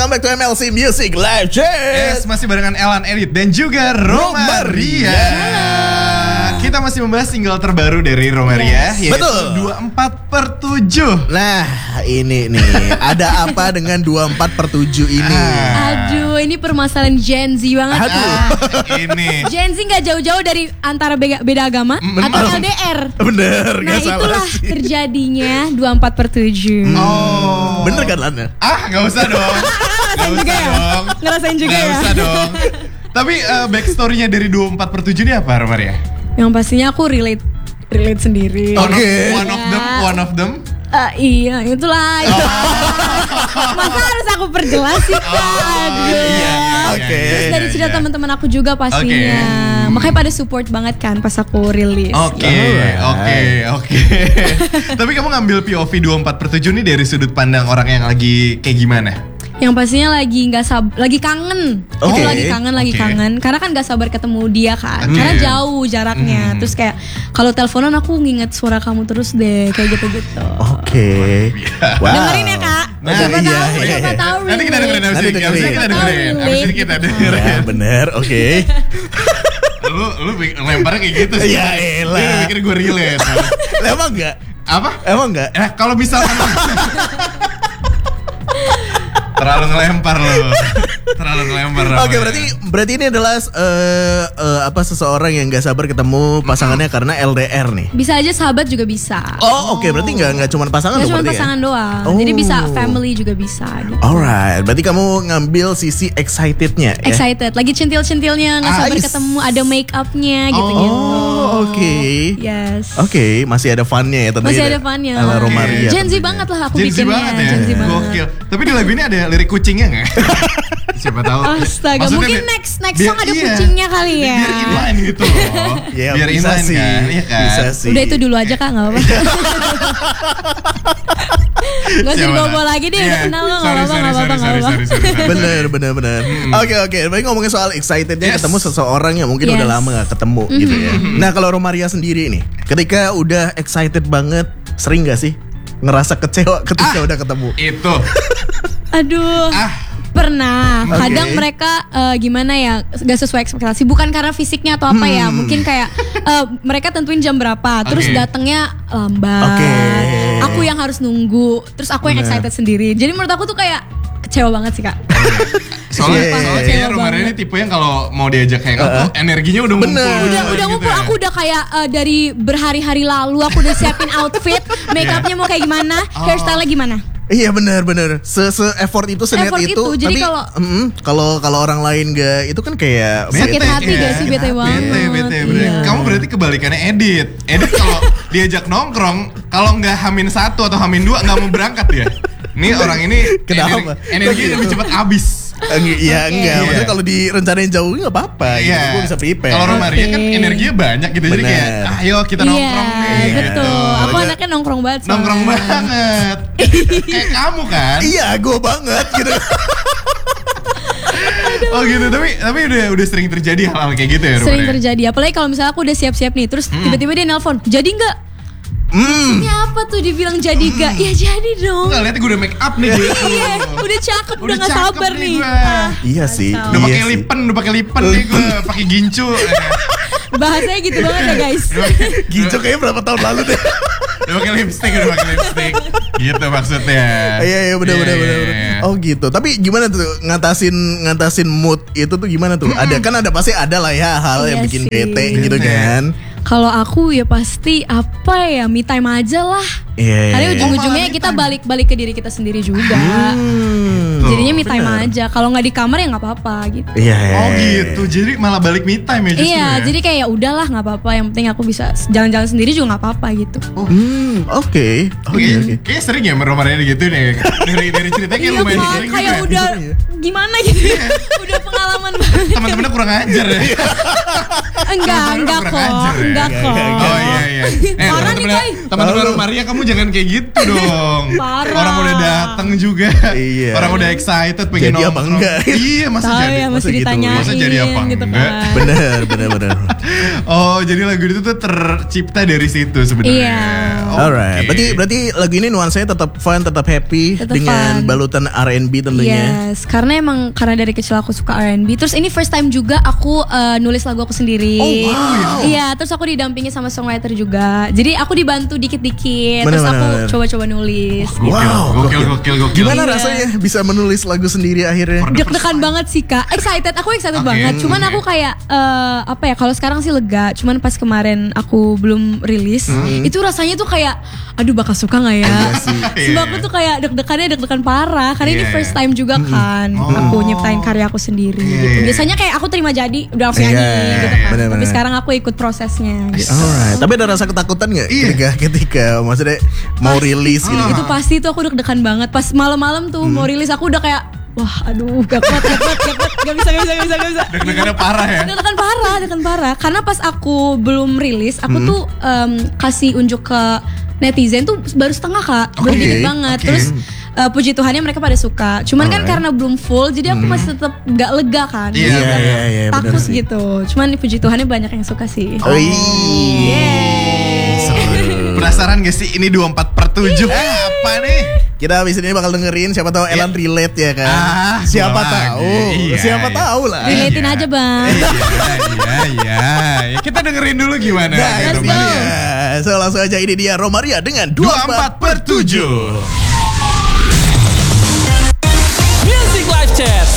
welcome back to MLC Music Live Chat. Yes, masih barengan Elan Edit dan juga Romaria. Kita masih membahas single terbaru dari Romaria, yaitu betul. 24/7. Nah, ini nih, ada apa dengan 24/7 ini? Aduh, ini permasalahan Gen Z banget. Ini Gen Z gak jauh-jauh dari antara beda agama atau LDR. Bener, Nah gak salah itulah sih. terjadinya 24/7. Oh, Bener kan Lana? gak usah dong. Gak usah dong. Ngerasain juga Gak ya. usah dong. Tapi backstory-nya dari 24/7 ini apa, Romaria? Yang pastinya aku relate sendiri. Oke. One of them. Iya, itulah. Masa harus aku perjelas sih, Kak? Aduh. Oke. Terus dari cerita iya. teman-teman aku juga pastinya. Makanya pada support banget kan pas aku rilis. Oke. Tapi kamu ngambil POV 24/7 nih dari sudut pandang orang yang lagi kayak gimana? Yang pastinya lagi kangen. Oke. Itu lagi kangen. Karena kan gak sabar ketemu dia kan. Oke. Karena jauh jaraknya. Terus kayak kalau teleponan aku nginget suara kamu terus deh, kayak gitu-gitu. Oke. Wow. Dengerin ya, Kak. Nah, Siapa tahu. Nanti kita dengerin Nanti abis ini. dengerin. Abis ini kita dengerin. Ya bener, oke. Lu lemparnya kayak gitu sih. Ya elah. Dia udah mikir gue relate. Emang enggak? Apa? Emang enggak? Kalau misalkan terlalu ngelempar lo. Oke, berarti ini adalah seseorang yang gak sabar ketemu pasangannya karena LDR nih. Bisa aja sahabat juga bisa. Oh, oke, berarti nggak cuma pasangan Gak dong cuma berarti pasangan ya? doang. Oh. Jadi bisa family juga bisa gitu. Alright, berarti kamu ngambil sisi excitednya ya? Excited, lagi centil-centilnya, nggak sabar Nice. ketemu, ada make upnya gitu-gitu. Oh, oke. Yes. Oke, masih ada funnya ya tentunya. Masih ada funnya. Ala Romaria. Gen Z tentunya. banget lah aku Gen Z bikinnya. banget ya. Gen Z banget. Gokil. Tapi di lagu ini ada lirik kucingnya nggak? Siapa tahu. Astaga, Maksudnya mungkin biar- next biar- song ada iya. kucingnya kali ya. Biar inline gitu loh. Ya, Biar bisa inline sih. kan. Iya kan. Bisa sih. Udah itu dulu aja Kak, nggak apa-apa. Gak usah Siapa dibawa tahu. lagi deh, Iya. udah kenal lo, Sorry. nggak apa-apa. Bener. Oke. Tapi ngomongin soal excitednya Yes. ketemu seseorang yang mungkin udah Yes. lama gak ketemu gitu ya. Nah, kalau Romaria sendiri nih, ketika udah excited banget, sering gak sih ngerasa kecewa ketika udah ketemu? Itu. Aduh. Pernah, Oke. kadang mereka gimana ya, gak sesuai ekspektasi. Bukan karena fisiknya atau apa ya, mungkin kayak mereka tentuin jam berapa, terus Oke. datangnya lambat. Oke. Aku yang harus nunggu, terus aku yang Bener. excited sendiri. Jadi menurut aku tuh kayak kecewa banget sih Kak. Soalnya Iya. kayaknya Romaria ini tipe yang kalau mau diajak hangout tuh energinya udah ngumpul. Bener. Udah gitu ngumpul, ya. aku udah kayak dari berhari-hari lalu aku udah siapin outfit, make upnya mau kayak gimana, hairstyle-nya gimana. Iya benar. Se-effort itu, seniat Effort itu. itu. Jadi kalau orang lain gak itu kan kayak Sakit bete. hati gak sih, bete banget. Bete. Iya. Kamu berarti kebalikannya Edit kalau diajak nongkrong, kalau nggak H-1 atau H-2 nggak mau berangkat ya. Nih orang ini Kenapa? energi lebih cepat habis. Iya Oke. enggak. Maksudnya Iya. kalau direncanain jauh nggak apa-apa. Gitu. Gue bisa prepare. Kalau Romaria kan Oke. energinya banyak gitu. Jadi kayak Bener. ayo kita nongkrong Iya, nih. betul. gitu. Aku anaknya nongkrong banget. soalnya. Nongkrong banget. Kayak kamu kan. Iya, gue banget gitu. Oh gitu. Tapi udah sering terjadi hal-hal kayak gitu ya Romaria. Sering terjadi. Apalagi kalau misalnya aku udah siap-siap nih, terus tiba-tiba dia nelpon, jadi nggak? Ini apa tuh dibilang jadi gak? Ya jadi dong. Nggak lihat gue udah make up nih gitu. Iya, udah cakep, udah gak cakep sabar nih. gue. Iya sih. kacau. Udah pakai sih. lipen nih gue, pakai gincu. Bahasanya gitu banget ya guys. Gincu kayaknya berapa tahun lalu deh. Udah pakai lipstick. Gitu maksudnya. Iya benar. Iya. Oh gitu. Tapi gimana tuh ngatasin mood itu tuh gimana tuh? Ada kan ada pasti ada lah ya hal yang Iya bikin sih. bete gitu Bete. kan. Kalau aku ya pasti apa ya, me time aja lah. Iya. Karena ujung-ujungnya malah me kita time. balik ke diri kita sendiri juga. Hmm. Jadinya me time bener. aja. Kalau nggak di kamar ya nggak apa-apa gitu. Iya. Oh gitu. Jadi malah balik me time ya justru Iya, ya. jadi kayak ya udahlah nggak apa-apa. Yang penting aku bisa jalan-jalan sendiri juga nggak apa-apa gitu. Oke. Kayaknya sering ya Romaria gitu nih. Dari ceritanya kayak Iya, lumayan Kak, sering kayak gitu ya. udah gimana gitu ya. Udah pengalaman pengalaman banget. Teman-temannya kurang ajar ya. Enggak kurang kok, ajar ya? enggak kok. Oh iya. Parah nih, Koy. Teman-teman Maria, kamu jangan kayak gitu dong. Parah. Orang udah datang juga. Iya. Orang udah excited pengen Jadi apa nongkrong. enggak? Iya, masa Tahu jadi? ya, masa masih gitu? ditanyain Masa jadi apa gitu enggak? kan. Bener. Oh, jadi lagu itu tuh tercipta dari situ sebenarnya. Iya. Alright, Oke. berarti lagu ini nuansanya tetap fun, tetap happy Tetap dengan fun. balutan R&B tentunya. Yes, karena dari kecil aku suka R&B. Terus ini first time juga aku nulis lagu aku sendiri. Oh, wow. Iya, terus aku didampingi sama songwriter juga. Jadi aku dibantu dikit-dikit. Bener, Terus aku bener. coba-coba nulis. Gokil. Gimana Iya. rasanya bisa menulis lagu sendiri akhirnya? Deg-degan banget sih Kak. Aku excited Oke. banget. Cuman aku kayak apa ya? Kalau sekarang sih lega. Cuman pas kemarin aku belum rilis, itu rasanya tuh kayak, aduh bakal suka nggak ya? Sebab aku tuh kayak deg-degan parah. Karena ini Iya. first time juga kan. Aku nyiptain karya aku sendiri. Gitu. Biasanya kayak aku terima jadi udah langsung nyanyi Iya, gitu kan. bener-bener. Tapi sekarang aku ikut prosesnya. Gitu. Alright, tapi ada rasa ketakutan nggak ketika maksudnya mau rilis gitu? Itu pasti tuh aku deg-degan banget. Pas malam-malam tuh mau rilis aku udah kayak, wah aduh gak kuat. Gak bisa. Deg-degannya parah ya. Deg-degan parah. Karena pas aku belum rilis, aku tuh kasih unjuk ke netizen tuh baru setengah Kak. Baru dikit banget. Oke. Terus puji Tuhannya mereka pada suka. Cuman kan karena belum full, jadi aku masih tetap gak lega kan. Iya, Masih tetap bener takut sih. gitu. Cuman puji Tuhannya banyak yang suka sih. Oh, iya. Penasaran gak sih ini 24/7 apa nih? Kita abis ini bakal dengerin, siapa tahu Elan relate ya kan? Siapa gua tahu, lagi. Iya, siapa iya. tahu lah. Relatein aja Bang. Iya. Kita dengerin dulu gimana. Nah, kata ini Romaria. dia. So langsung aja ini dia Romaria dengan 24/7. Music Live Chat.